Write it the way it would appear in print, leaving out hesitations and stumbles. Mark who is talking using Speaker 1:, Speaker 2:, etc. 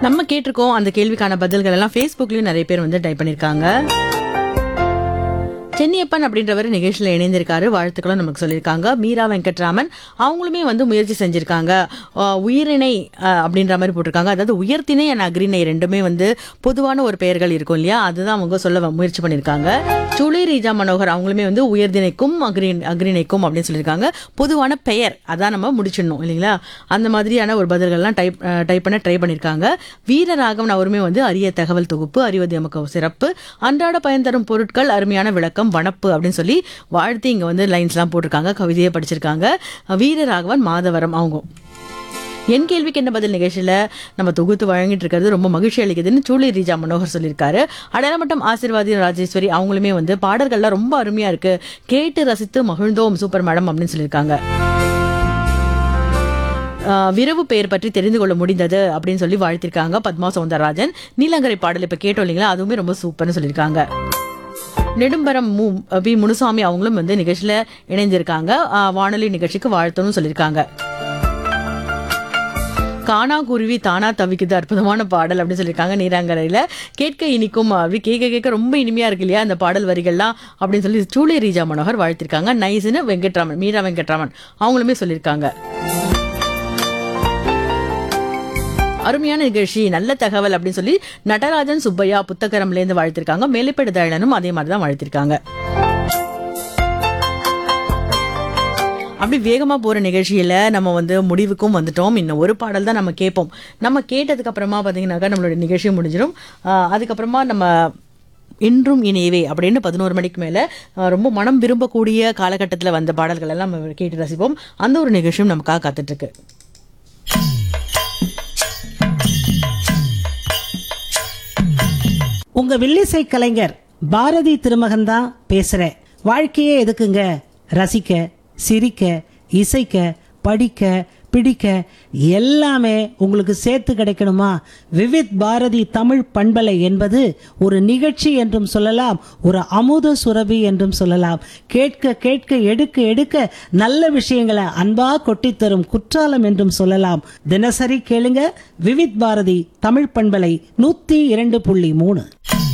Speaker 1: நம்ம கேட்டிருக்கோம் அந்த கேள்விக்கான பதில்கள் எல்லாம் Facebookலயும் நிறைய பேர் வந்து டைப் பண்ணிருக்காங்க. சென்னியப்பன் அப்படின்றவர் நிகழ்ச்சியில் இணைந்திருக்காரு. வாழ்த்துக்களும் நமக்கு சொல்லியிருக்காங்க. மீரா வெங்கட்ராமன் அவங்களுமே வந்து முயற்சி செஞ்சிருக்காங்க. உயிரிணை அப்படின்ற மாதிரி போட்டிருக்காங்க. அதாவது உயர்த்திணை அண்ட் அக்ரிணை ரெண்டுமே வந்து பொதுவான ஒரு பெயர்கள் இருக்கும் இல்லையா, அதுதான் அவங்க சொல்ல முயற்சி பண்ணியிருக்காங்க. சுளி ரீஜா மனோகர் அவங்களுமே வந்து உயர்திணைக்கும் அக்ரிணைக்கும் அப்படின்னு சொல்லியிருக்காங்க. பொதுவான பெயர் அதான் நம்ம முடிச்சிடணும் இல்லைங்களா, அந்த மாதிரியான ஒரு பதில்கள்லாம் டைப் பண்ண ட்ரை பண்ணியிருக்காங்க. வீரராகவன் அவருமே வந்து அரிய தகவல் தொகுப்பு, அறிவது எமக்கு சிறப்பு, அன்றாட பயன் தரும் பொருட்கள், அருமையான விளக்கம், வனப்பு அப்படின்னு சொல்லி வாழ்த்து இங்க வந்து லைன்ஸ்லாம் போட்டிருக்காங்க. கவிதையை படிச்சிருக்காங்க. வீரராகவன் மாதவரம் அவங்க. என் கேள்விக்கு என்ன பதில் நிகழ்ச்சியில நம்ம தொகுத்து வழங்கிட்டு இருக்கிறது ரொம்ப மகிழ்ச்சி அளிக்குதுன்னு சூளி ரீஜா மனோகர் சொல்லியிருக்காரு. அடையாளமட்டம் ஆசீர்வாதி ராஜேஸ்வரி அவங்களுமே வந்து பாடல்கள்லாம் ரொம்ப அருமையா இருக்கு, கேட்டு ரசித்து மகிழ்ந்தோம், சூப்பர் மேடம் அப்படின்னு சொல்லியிருக்காங்க. விரவு பெயர் பற்றி தெரிந்து கொள்ள முடிந்தது அப்படின்னு சொல்லி வாழ்த்திருக்காங்க. பத்மா சௌந்தரராஜன். நீலங்கரை பாடல் இப்ப கேட்டோம் இல்லைங்களா, அதுவுமே ரொம்ப சூப்பர்னு சொல்லியிருக்காங்க. நெடும்பரம் பி முனுசாமி அவங்களும் வந்து நிகழ்ச்சியில இணைந்திருக்காங்க. வானொலி நிகழ்ச்சிக்கு வாழ்த்தணும் சொல்லியிருக்காங்க. காணா குருவி தானா தவிக்குது, அற்புதமான பாடல் அப்படின்னு சொல்லியிருக்காங்க. நீராங்கரையில கேட்க இனிக்கும் அப்படி கேட்க ரொம்ப இனிமையா இருக்கு இல்லையா அந்த பாடல் வரிகள்லாம் அப்படின்னு சொல்லி சூளி ரீஜா மனோகர் வாழ்த்திருக்காங்க. நைஸ்னு வெங்கட்ராமன், மீரா வெங்கட்ராமன் அவங்களுமே சொல்லியிருக்காங்க. அருமையான நிகழ்ச்சி, நல்ல தகவல் அப்படின்னு சொல்லி நடராஜன் சுப்பையா புத்தகரம்ல இருந்து வாழ்த்திருக்காங்க. மேலைப்பேடு தயலனும் அதே மாதிரிதான் வாழ்த்திருக்காங்க. அப்படி வேகமா போற நிகழ்ச்சியில நம்ம வந்து முடிவுக்கும் வந்துட்டோம். இன்னும் ஒரு பாடல் தான் நம்ம கேட்போம். நம்ம கேட்டதுக்கு அப்புறமா பாத்தீங்கன்னாக்கா நம்மளுடைய நிகழ்ச்சி முடிஞ்சிடும். அதுக்கப்புறமா நம்ம இன்றும் இணையவே அப்படின்னு 11 மணிக்கு மேல ரொம்ப மனம் விரும்பக்கூடிய காலகட்டத்தில் வந்த பாடல்கள் எல்லாம் நம்ம கேட்டு ரசிப்போம். அந்த ஒரு நிகழ்ச்சியும் நமக்காக காத்துட்டு இருக்கு.
Speaker 2: உங்க வில்லிசை கலைஞர் பாரதி திருமகன் தான் பேசுறேன். வாழ்க்கையே எதுக்குங்க? ரசிக்க, சிரிக்க, இசைக்க, படிக்க, பிடிக்க எல்லாமே உங்களுக்கு சேர்த்து கிடைக்கணுமா? விவித் பாரதி தமிழ் பண்பலை என்பது ஒரு நிகழ்ச்சி என்றும் சொல்லலாம், ஒரு அமுத சுரபி என்றும் சொல்லலாம். கேட்க கேட்க எடுக்க எடுக்க நல்ல விஷயங்களை அன்பா கொட்டித்தரும் குற்றாலம் என்றும் சொல்லலாம். தினசரி கேளுங்க விவித் பாரதி தமிழ் பண்பலை 102.3.